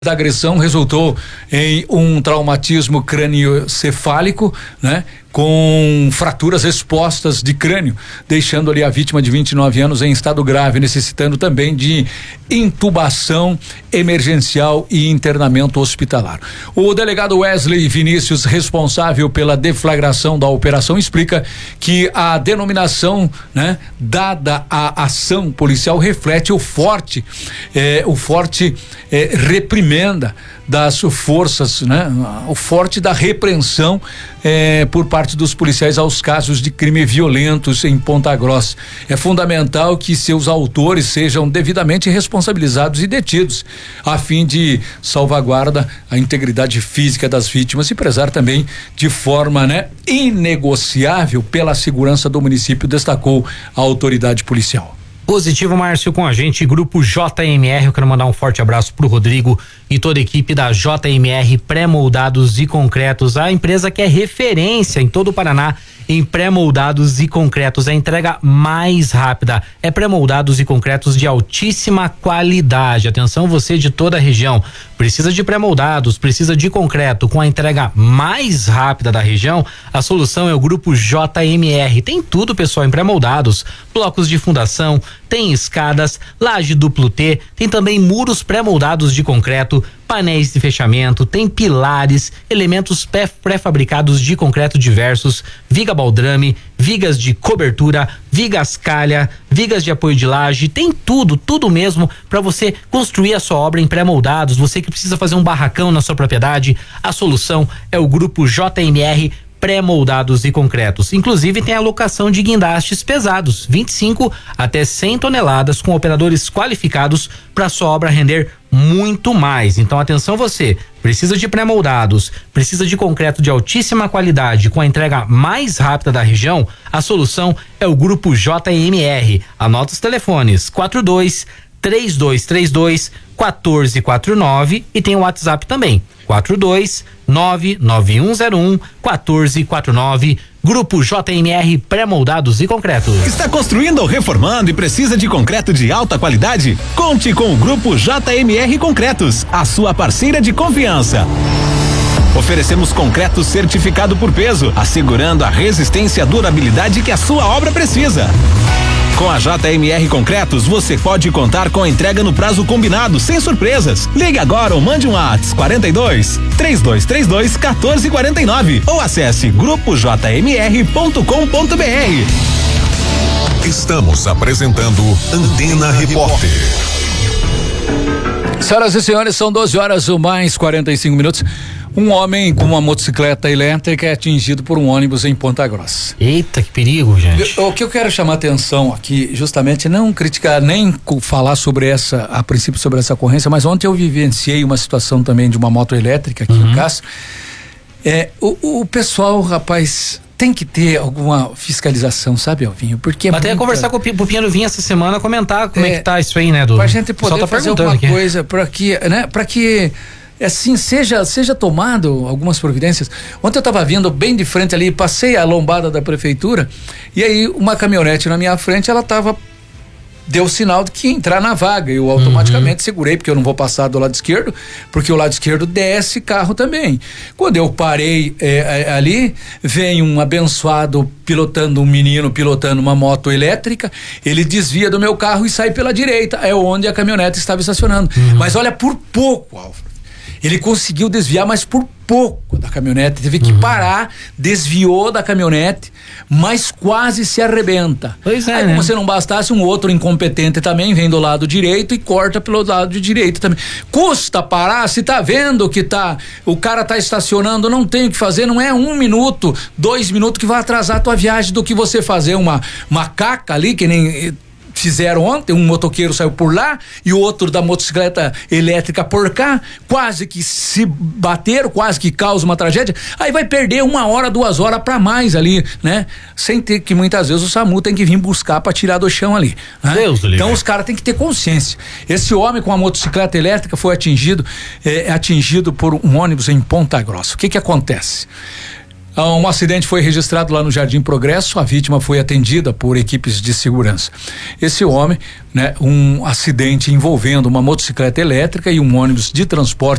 Da agressão resultou em um traumatismo crânioencefálico, né? Com fraturas expostas de crânio, deixando ali a vítima de 29 anos em estado grave, necessitando também de intubação emergencial e internamento hospitalar. O delegado Wesley Vinícius, responsável pela deflagração da operação, explica que a denominação, né, dada à ação policial reflete o forte reprimenda das forças, né? O forte da repreensão por parte dos policiais aos casos de crime violentos em Ponta Grossa. É fundamental que seus autores sejam devidamente responsabilizados e detidos, a fim de salvaguarda a integridade física das vítimas e prezar também de forma, né, inegociável pela segurança do município, destacou a autoridade policial. Positivo, Márcio, com a gente, Grupo JMR. Eu quero mandar um forte abraço pro Rodrigo e toda a equipe da JMR Pré-Moldados e Concretos, a empresa que é referência em todo o Paraná em pré-moldados e concretos, a entrega mais rápida. É pré-moldados e concretos de altíssima qualidade. Atenção, você de toda a região, precisa de pré-moldados, precisa de concreto com a entrega mais rápida da região? A solução é o Grupo JMR. Tem tudo, pessoal, em pré-moldados, blocos de fundação, tem escadas, laje duplo T, tem também muros pré-moldados de concreto, painéis de fechamento, tem pilares, elementos pré-fabricados de concreto diversos, viga baldrame, vigas de cobertura, vigas calha, vigas de apoio de laje, tem tudo mesmo para você construir a sua obra em pré-moldados. Você que precisa fazer um barracão na sua propriedade, a solução é o Grupo JMR Pré-moldados e concretos. Inclusive tem a locação de guindastes pesados, 25 até 100 toneladas, com operadores qualificados para sua obra render muito mais. Então atenção, você precisa de pré-moldados, precisa de concreto de altíssima qualidade com a entrega mais rápida da região? A solução é o Grupo JMR. Anota os telefones: 42-3232-1449 e tem o WhatsApp também, 42-99101-1449. Grupo JMR Pré-moldados e Concretos. Está construindo ou reformando e precisa de concreto de alta qualidade? Conte com o Grupo JMR Concretos, a sua parceira de confiança. Oferecemos concreto certificado por peso, assegurando a resistência e a durabilidade que a sua obra precisa. Com a JMR Concretos, você pode contar com a entrega no prazo combinado, sem surpresas. Ligue agora ou mande um WhatsApp 42-3232-1449 ou acesse grupojmr.com.br. Estamos apresentando Antena Repórter. Senhoras e senhores, são 12h mais 45. Um homem com uma motocicleta elétrica é atingido por um ônibus em Ponta Grossa. Eita, que perigo, gente. O que eu quero chamar atenção aqui, justamente, não criticar nem falar a princípio sobre essa ocorrência, mas ontem eu vivenciei uma situação também de uma moto elétrica aqui em Castro. O pessoal, rapaz, tem que ter alguma fiscalização, sabe, Alvinho? Porque até conversar com o Pupinha do Vinho essa semana, comentar como é que tá isso aí, né? Pra gente poder fazer alguma coisa para que, né? Para que assim seja tomado algumas providências. Ontem eu estava vindo bem de frente ali, passei a lombada da prefeitura e aí uma caminhonete na minha frente, deu sinal de que ia entrar na vaga. Eu automaticamente segurei, porque eu não vou passar do lado esquerdo, porque o lado esquerdo desce carro também. Quando eu parei ali, vem um abençoado um menino pilotando uma moto elétrica, ele desvia do meu carro e sai pela direita, é onde a caminhonete estava estacionando. Mas olha, por pouco, Álvaro, ele conseguiu desviar, mas por pouco da caminhonete, teve que parar, desviou da caminhonete, mas quase se arrebenta. Pois é, aí, como se não bastasse, um outro incompetente também vem do lado direito e corta pelo lado de direito também. Custa parar, se tá vendo que o cara tá estacionando, não tem o que fazer, não é 1 minuto, 2 minutos que vai atrasar a tua viagem do que você fazer uma caca ali, que nem fizeram ontem. Um motoqueiro saiu por lá e o outro da motocicleta elétrica por cá, quase que se bateram, quase que causa uma tragédia. Aí vai perder 1 hora, 2 horas pra mais ali, né? Sem ter que muitas vezes o SAMU tem que vir buscar pra tirar do chão ali, né? Deus, então os caras têm que ter consciência. Esse homem com a motocicleta elétrica foi atingido por um ônibus em Ponta Grossa. O que acontece? Um acidente foi registrado lá no Jardim Progresso, a vítima foi atendida por equipes de segurança. Esse homem, um acidente envolvendo uma motocicleta elétrica e um ônibus de transporte